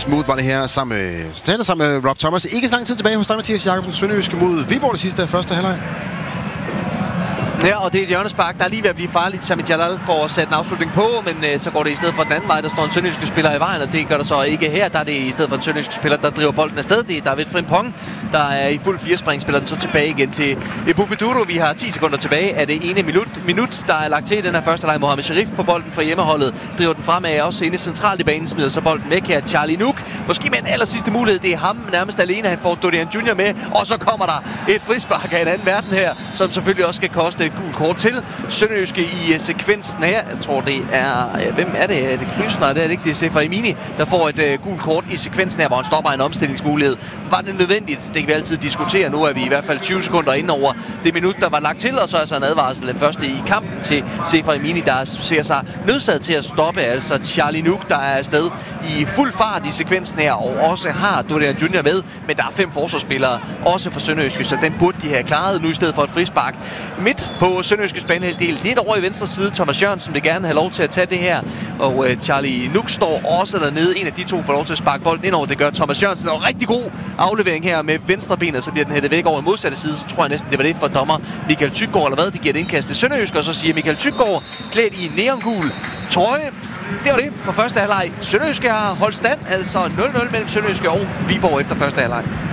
Smooth var det her sammen med Rob Thomas. Ikke så lang tid tilbage hos dig, Mathias Jakobsen. Sønderjyske mod Viborg det sidste første halvleg. Ja, og det er et hjørnespark, der er lige ved at blive farligt. Sami Jalal får sat en afslutning på, men så går det i stedet for den anden vej. Der står en sønderjyske spiller i vejen, og det gør der så ikke her. Der er det i stedet for en sønderjyske spiller, der driver bolden afsted. Det er David Frimpong, der er i fuld firespring, spiller den så tilbage igen til Ebubeduro. Vi har 10 sekunder tilbage af det ene minut, der er lagt til i den her første leg. Mohamed Sharif på bolden fra hjemmeholdet, driver den fremad, også inde centralt i banen, smider så bolden væk her. Charlie Nuk, måske med en aller sidste mulighed, det er ham nærmest alene. Han får Dorian Junior med, og så kommer der et frispark af en anden verden her, som selvfølgelig også skal koste et gult kort til Sønderjyske i sekvensen her. Jeg tror, det er... Hvem er det? Er det Krysner? Det er det ikke. Det er Sefer Imini, der får et gult kort i sekvensen her, hvor han stopper en omstillingsmulighed. Var det nødvendigt? Det kan vi altid diskutere. Nu er vi i hvert fald 20 sekunder inde over det minut, der var lagt til, og så er så en advarsel den første i kampen til Sefer Imini, der ser sig nødsaget til at stoppe. Altså Charlie Nuk, der er afsted i fuld fart i sekvensen her, og også har Dorian Junior med, men der er 5 forsvarsspillere, også for Sønderjyske, så den burde de have klaret nu i stedet for et frispark. Midt på Sønderjyskes banehalvdel, lidt over i venstre side. Thomas Jørgensen vil gerne have lov til at tage det her, og Charlie Nuk står også dernede. En af de to får lov til at sparke bolden ind over. Det gør Thomas Jørgensen, og rigtig god aflevering her med venstre benet, så bliver den hættet væk over i modsatte side. Så tror jeg næsten, det var det for dommer Michael Thygaard, eller hvad? De giver et indkast til Sønderjyske, og så siger Michael Thygaard, klædt i neongul trøje. Det var det for første halvleg. Sønderjyske har holdt stand, altså 0-0 mellem Sønderjyske og Viborg efter første halvleg.